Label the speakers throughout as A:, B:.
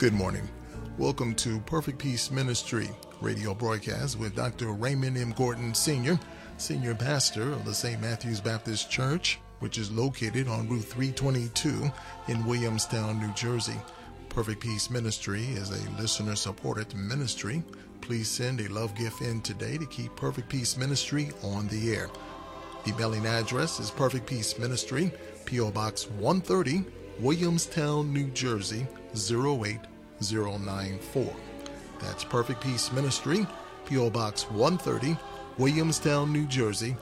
A: Good morning. Welcome to Perfect Peace Ministry radio broadcast with Dr. Raymond M. Gordon Sr., Senior Pastor of the St. Matthew's Baptist Church, which is located on Route 322 in Williamstown, New Jersey. Perfect Peace Ministry is a listener-supported ministry. Please send a love gift in today to keep Perfect Peace Ministry on the air. The mailing address is Perfect Peace Ministry, P.O. Box 130, Williamstown, New Jersey, 08094. That's Perfect Peace Ministry, P.O. Box 130, Williamstown, New Jersey,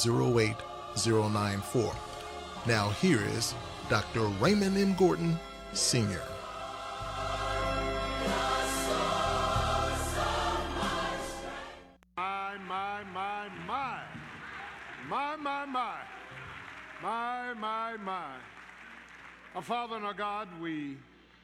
A: 08094. Now here is Dr. Raymond M. Gordon, Sr.
B: My. Our Father and our God, we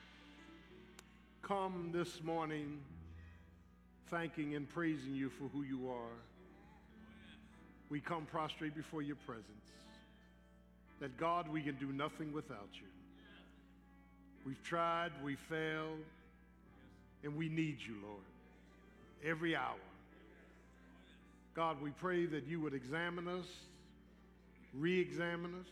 B: come this morning thanking and praising you for who you are. We come prostrate before your presence. That God, we can do nothing without you. We've tried, we failed, and we need you, Lord, every hour. God, we pray that you would examine us, re-examine us,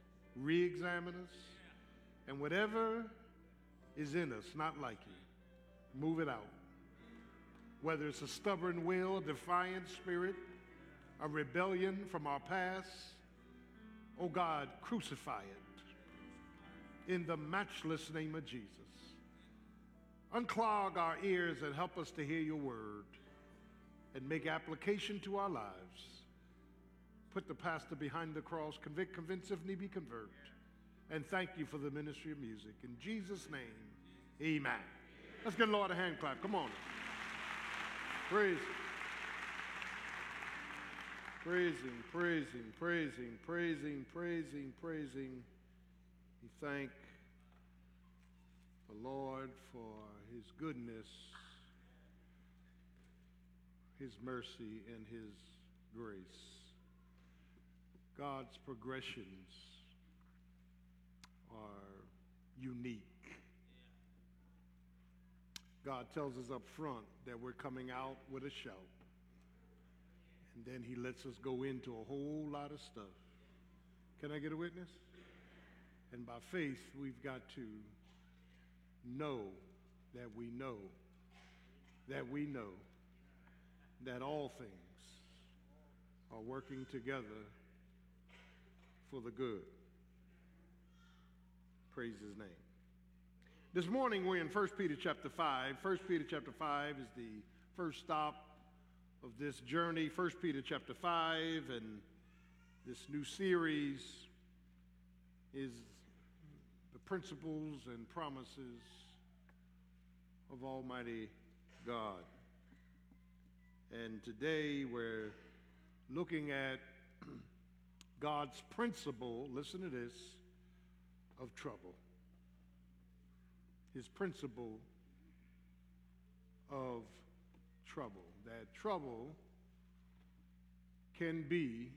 B: and whatever is in us not like you, move it out. Whether it's a stubborn will, a defiant spirit, a rebellion from our past, oh God, crucify it in the matchless name of Jesus. Unclog our ears and help us to hear your word and make application to our lives. Put the pastor behind the cross, convict, convince, if need be, convert. And thank you for the ministry of music. In Jesus' name, amen. Let's give the Lord a hand clap. Come on. Praise him. Praise him. We thank the Lord for his goodness, his mercy, and his grace. God's progressions are unique. God tells us up front that we're coming out with a shout. And then he lets us go into a whole lot of stuff. Can I get a witness? And by faith, we've got to know that we know that we know that all things are working together for the good. Praise his name. This morning we're in 1 Peter chapter 5. 1 Peter chapter 5 is the first stop of this journey. 1 Peter chapter 5, and this new series is the principles and promises of Almighty God. And today we're looking at God's principle, listen to this, of trouble. His principle of trouble. That trouble can be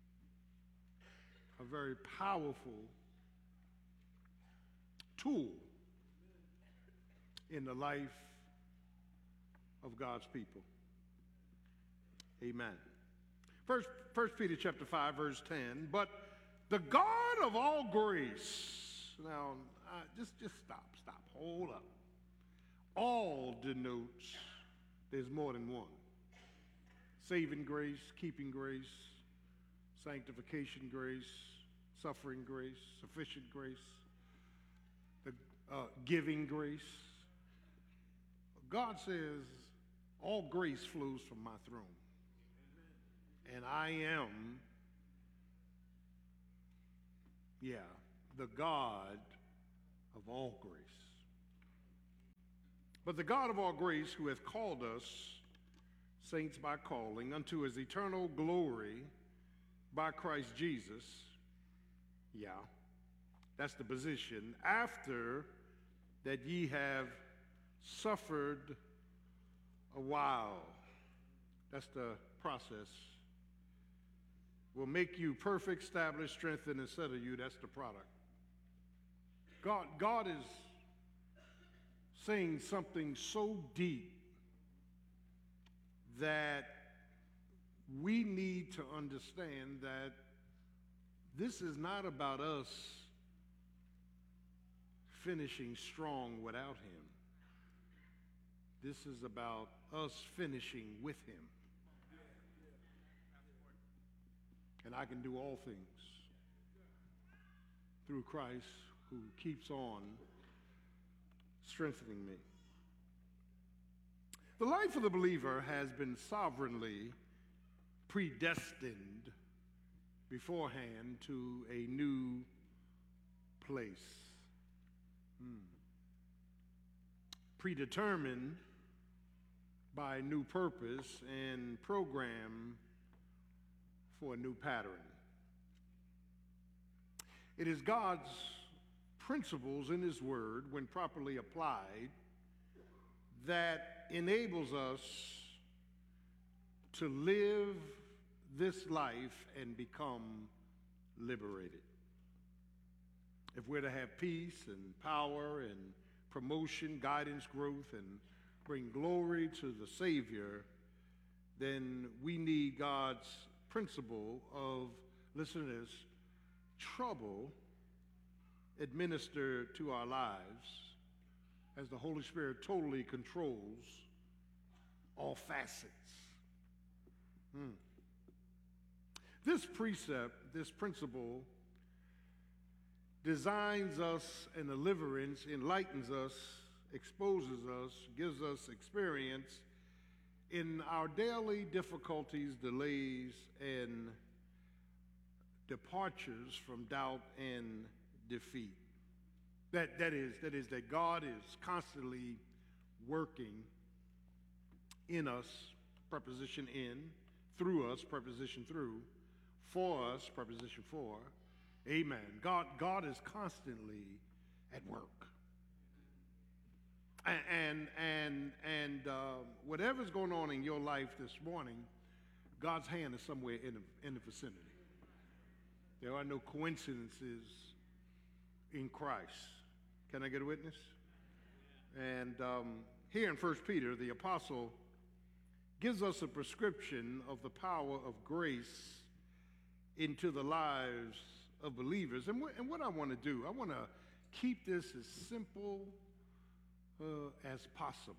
B: a very powerful tool in the life of God's people. Amen. First Peter chapter 5, verse 10. But the God of all grace. Now, just stop. Hold up. All denotes there's more than one. Saving grace, keeping grace, sanctification grace, suffering grace, sufficient grace, the giving grace. God says all grace flows from my throne. And I am, the God of all grace. But the God of all grace, who hath called us, saints by calling, unto his eternal glory by Christ Jesus, that's the position, after that ye have suffered a while. That's the process. Will make you perfect, established, strengthen, and settle you. That's the product. God is saying something so deep that we need to understand that this is not about us finishing strong without him. This is about us finishing with him. And I can do all things through Christ who keeps on strengthening me. The life of the believer has been sovereignly predestined beforehand to a new place. Predetermined by a new purpose and programmed for a new pattern. It is God's principles in his word, when properly applied, that enables us to live this life and become liberated. If we're to have peace and power and promotion, guidance, growth, and bring glory to the Savior, then we need God's principle of, listen to this, trouble administered to our lives as the Holy Spirit totally controls all facets. This precept, this principle, designs us in deliverance, enlightens us, exposes us, gives us experience in our daily difficulties, delays, and departures from doubt and defeat. That is that God is constantly working in us, preposition in, through us, preposition through, for us, preposition for. Amen. God is constantly at work. And whatever's going on in your life this morning, God's hand is somewhere in the vicinity. There are no coincidences in Christ. Can I get a witness? And here in 1 Peter, the apostle gives us a prescription of the power of grace into the lives of believers. And what I want to do, I want to keep this as simple as possible.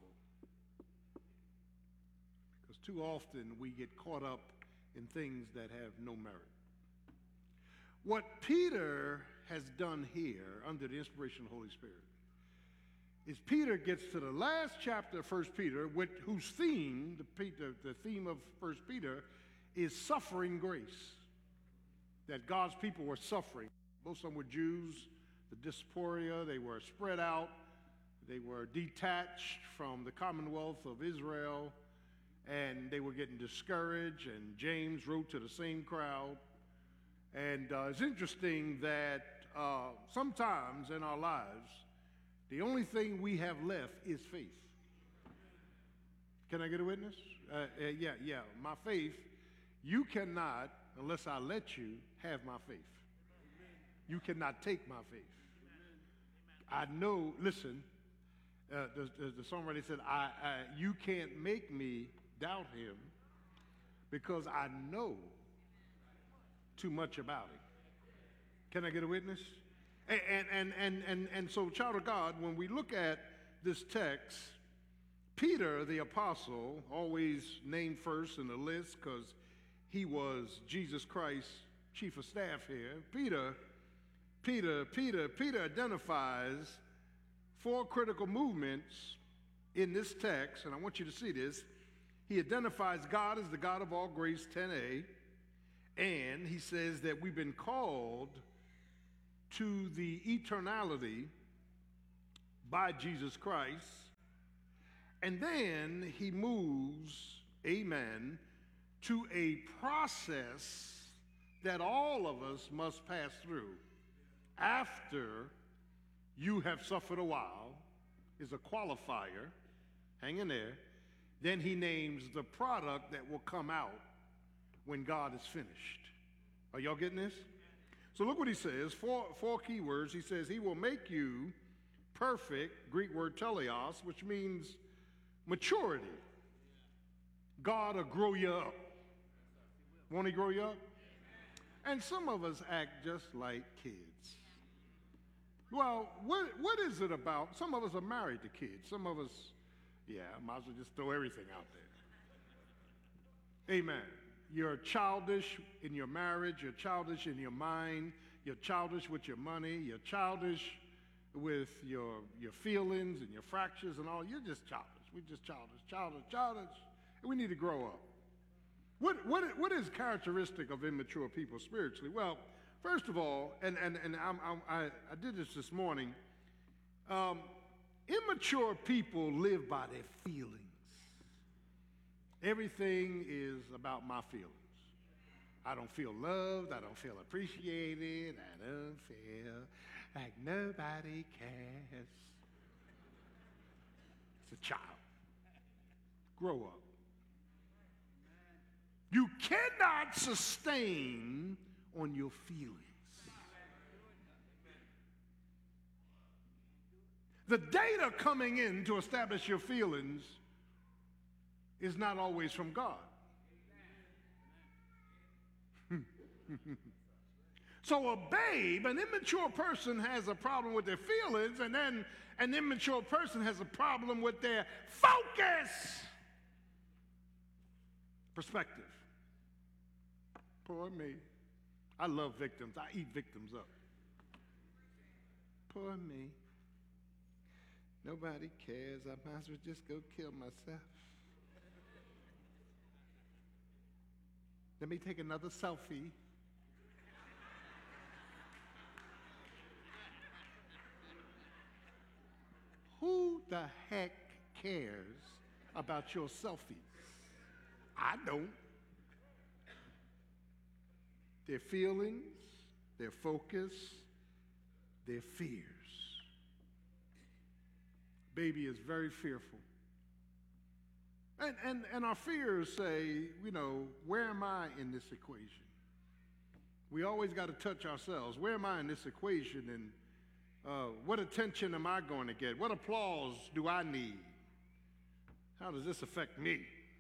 B: Because too often we get caught up in things that have no merit. What Peter has done here under the inspiration of the Holy Spirit is Peter gets to the last chapter of 1 Peter, whose theme, the theme of 1 Peter, is suffering grace. That God's people were suffering. Most of them were Jews, the diaspora, they were spread out, they were detached from the commonwealth of Israel, and they were getting discouraged, and James wrote to the same crowd. And it's interesting that sometimes in our lives, the only thing we have left is faith. Can I get a witness? Yeah. My faith, you cannot, unless I let you, have my faith. You cannot take my faith. I know, listen, the songwriter said, you can't make me doubt him because I know too much about him. Can I get a witness? And so, child of God, when we look at this text, Peter, the apostle, always named first in the list because he was Jesus Christ's chief of staff here. Peter identifies 4 critical movements in this text, and I want you to see this. He identifies God as the God of all grace, 10a, and he says that we've been called to the eternality by Jesus Christ. And then he moves, amen, to a process that all of us must pass through after you have suffered a while, is a qualifier. Hang in there. Then he names the product that will come out when God is finished. Are y'all getting this? So look what he says, four key words. He says he will make you perfect, Greek word teleos, which means maturity. God will grow you up. Won't he grow you up? And some of us act just like kids. Well, what is it about? Some of us are married to kids. Some of us, might as well just throw everything out there. Amen. You're childish in your marriage. You're childish in your mind. You're childish with your money. You're childish with your feelings and your fractures and all. You're just childish. We're just childish. And we need to grow up. What is characteristic of immature people spiritually? Well, first of all, and I did this morning, immature people live by their feelings. Everything is about my feelings. I don't feel loved. I don't feel appreciated. I don't feel like nobody cares. It's a child. Grow up. You cannot sustain on your feelings. The data coming in to establish your feelings is not always from God. So a babe, an immature person has a problem with their feelings, and then an immature person has a problem with their focus. Perspective. Poor me. I love victims. I eat victims up. Poor me. Nobody cares. I might as well just go kill myself. Let me take another selfie. Who the heck cares about your selfies? I don't. Their feelings, their focus, their fears. Baby is very fearful. And our fears say, where am I in this equation? We always got to touch ourselves. Where am I in this equation? And what attention am I going to get? What applause do I need? How does this affect me?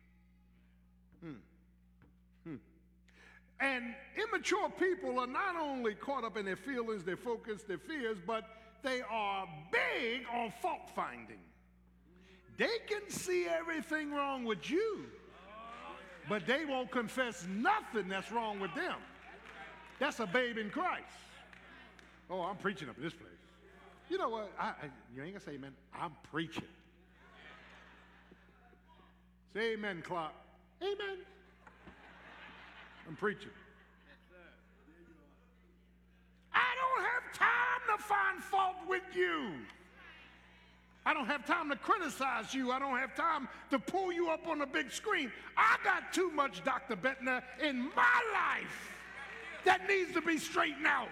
B: And immature people are not only caught up in their feelings, their focus, their fears, but they are big on fault finding. They can see everything wrong with you, but they won't confess nothing that's wrong with them. That's a babe in Christ. Oh, I'm preaching up in this place. You know what? You ain't gonna say amen. I'm preaching. Say amen, Clark. Amen. I'm preaching. I don't have time to find fault with you. I don't have time to criticize you. I don't have time to pull you up on a big screen. I got too much, Dr. Bettner, in my life that needs to be straightened out.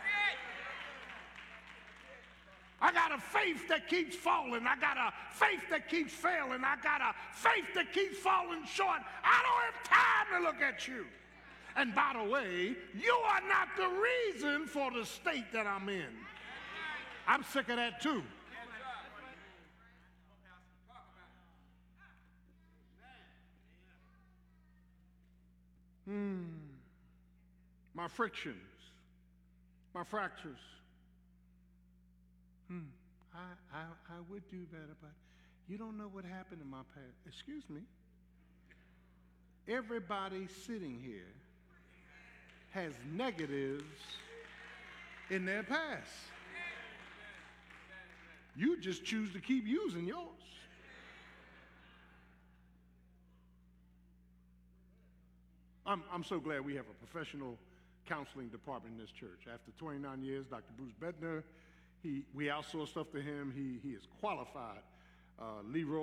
B: I got a faith that keeps falling. I got a faith that keeps failing. I got a faith that keeps falling short. I don't have time to look at you. And by the way, you are not the reason for the state that I'm in. I'm sick of that too. My frictions, my fractures. I would do better, but you don't know what happened in my past. Excuse me. Everybody sitting here has negatives in their past. You just choose to keep using yours. I'm so glad we have a professional counseling department in this church. After 29 years, Dr. Bruce Bednar, we outsource stuff to him. He is qualified. Leroy